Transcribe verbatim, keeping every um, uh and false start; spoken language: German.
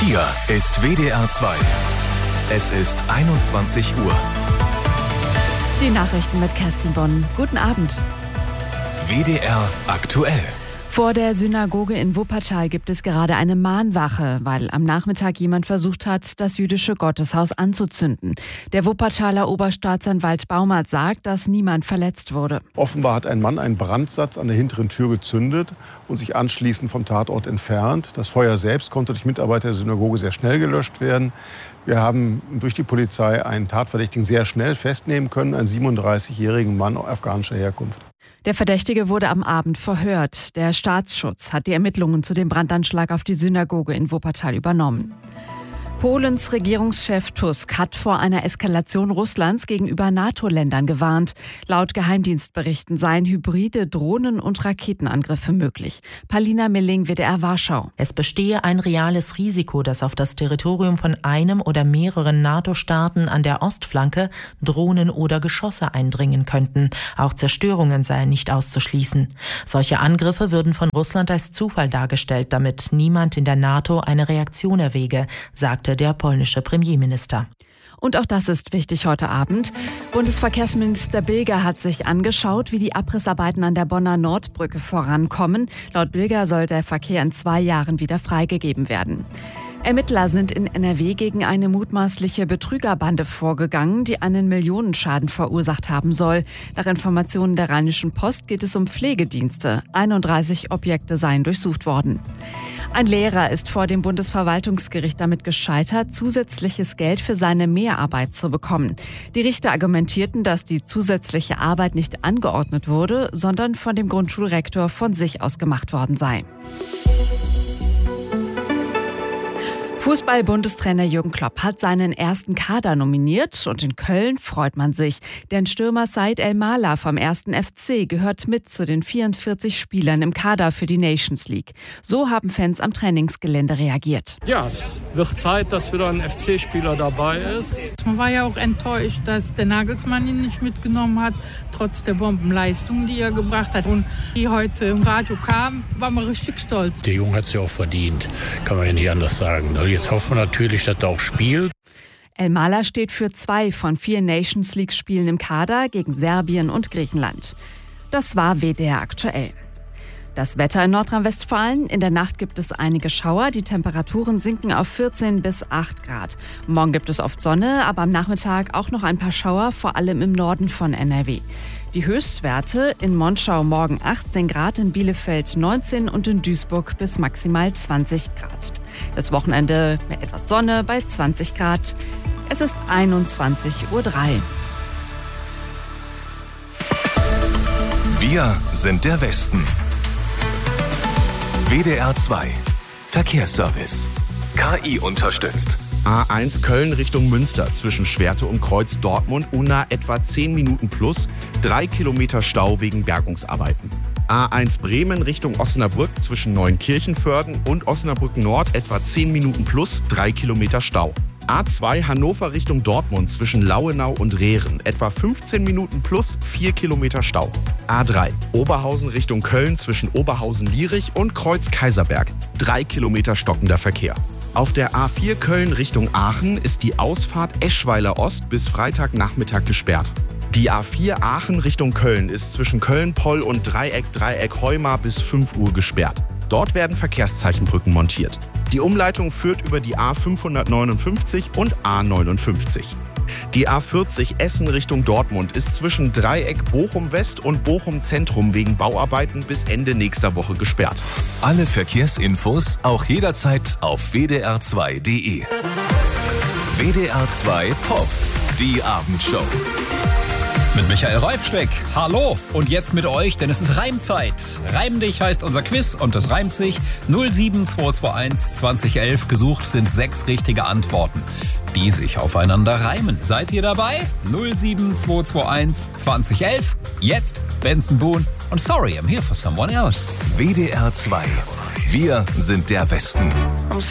Hier ist W D R zwei. Es ist einundzwanzig Uhr. Die Nachrichten mit Kerstin Bonn. Guten Abend. W D R aktuell. Vor der Synagoge in Wuppertal gibt es gerade eine Mahnwache, weil am Nachmittag jemand versucht hat, das jüdische Gotteshaus anzuzünden. Der Wuppertaler Oberstaatsanwalt Baumert sagt, dass niemand verletzt wurde. Offenbar hat ein Mann einen Brandsatz an der hinteren Tür gezündet und sich anschließend vom Tatort entfernt. Das Feuer selbst konnte durch Mitarbeiter der Synagoge sehr schnell gelöscht werden. Wir haben durch die Polizei einen Tatverdächtigen sehr schnell festnehmen können, einen siebenunddreißigjährigen Mann afghanischer Herkunft. Der Verdächtige wurde am Abend verhört. Der Staatsschutz hat die Ermittlungen zu dem Brandanschlag auf die Synagoge in Wuppertal übernommen. Polens Regierungschef Tusk hat vor einer Eskalation Russlands gegenüber NATO-Ländern gewarnt. Laut Geheimdienstberichten seien hybride Drohnen- und Raketenangriffe möglich. Palina Milling, W D R Warschau. Es bestehe ein reales Risiko, dass auf das Territorium von einem oder mehreren NATO-Staaten an der Ostflanke Drohnen oder Geschosse eindringen könnten. Auch Zerstörungen seien nicht auszuschließen. Solche Angriffe würden von Russland als Zufall dargestellt, damit niemand in der NATO eine Reaktion erwäge, sagte der polnische Premierminister. Und auch das ist wichtig heute Abend. Bundesverkehrsminister Bilger hat sich angeschaut, wie die Abrissarbeiten an der Bonner Nordbrücke vorankommen. Laut Bilger soll der Verkehr in zwei Jahren wieder freigegeben werden. Ermittler sind in N R W gegen eine mutmaßliche Betrügerbande vorgegangen, die einen Millionenschaden verursacht haben soll. Nach Informationen der Rheinischen Post geht es um Pflegedienste. einunddreißig Objekte seien durchsucht worden. Ein Lehrer ist vor dem Bundesverwaltungsgericht damit gescheitert, zusätzliches Geld für seine Mehrarbeit zu bekommen. Die Richter argumentierten, dass die zusätzliche Arbeit nicht angeordnet wurde, sondern von dem Grundschulrektor von sich aus gemacht worden sei. Fußball-Bundestrainer Jürgen Klopp hat seinen ersten Kader nominiert und in Köln freut man sich. Denn Stürmer Said El-Mala vom ersten F C gehört mit zu den vierundvierzig Spielern im Kader für die Nations League. So haben Fans am Trainingsgelände reagiert. Ja, es wird Zeit, dass wieder ein F C-Spieler dabei ist. Man war ja auch enttäuscht, dass der Nagelsmann ihn nicht mitgenommen hat, trotz der Bombenleistung, die er gebracht hat. Und die heute im Radio kam, war man richtig stolz. Der Junge hat es ja auch verdient, kann man ja nicht anders sagen. Jetzt hoffen wir natürlich, dass er auch spielt. El-Mala steht für zwei von vier Nations League-Spielen im Kader gegen Serbien und Griechenland. Das war W D R aktuell. Das Wetter in Nordrhein-Westfalen. In der Nacht gibt es einige Schauer. Die Temperaturen sinken auf vierzehn bis acht Grad. Morgen gibt es oft Sonne, aber am Nachmittag auch noch ein paar Schauer, vor allem im Norden von N R W. Die Höchstwerte in Monschau morgen achtzehn Grad, in Bielefeld neunzehn und in Duisburg bis maximal zwanzig Grad. Das Wochenende mit etwas Sonne bei zwanzig Grad. Es ist einundzwanzig Uhr drei. Wir sind der Westen. W D R zwei. Verkehrsservice. K I unterstützt. A eins Köln Richtung Münster zwischen Schwerte und Kreuz Dortmund UNA etwa zehn Minuten plus, drei Kilometer Stau wegen Bergungsarbeiten. A eins Bremen Richtung Osnabrück zwischen Neunkirchenvörden und Osnabrück Nord etwa zehn Minuten plus, drei Kilometer Stau. A zwei Hannover Richtung Dortmund zwischen Lauenau und Rehren etwa fünfzehn Minuten plus, vier Kilometer Stau. A drei Oberhausen Richtung Köln zwischen Oberhausen-Lierich und Kreuz Kaiserberg, drei Kilometer stockender Verkehr. Auf der A vier Köln Richtung Aachen ist die Ausfahrt Eschweiler Ost bis Freitagnachmittag gesperrt. Die A vier Aachen Richtung Köln ist zwischen Köln-Poll und Dreieck-Dreieck-Heumar bis fünf Uhr gesperrt. Dort werden Verkehrszeichenbrücken montiert. Die Umleitung führt über die A fünfhundertneunundfünfzig und A neunundfünfzig. Die A vierzig Essen Richtung Dortmund ist zwischen Dreieck Bochum West und Bochum Zentrum wegen Bauarbeiten bis Ende nächster Woche gesperrt. Alle Verkehrsinfos auch jederzeit auf w d r zwei punkt d e. W D R zwei Pop, die Abendshow. Mit Michael Reifschreck. Hallo und jetzt mit euch, denn es ist Reimzeit. Reim dich heißt unser Quiz und das reimt sich. null sieben zwei zwei eins zwanzig elf. Gesucht sind sechs richtige Antworten, die sich aufeinander reimen. Seid ihr dabei? null sieben zwei zwei eins zwanzig elf. Jetzt Benson Boone und Sorry, I'm here for someone else. W D R zwei. Wir sind der Westen.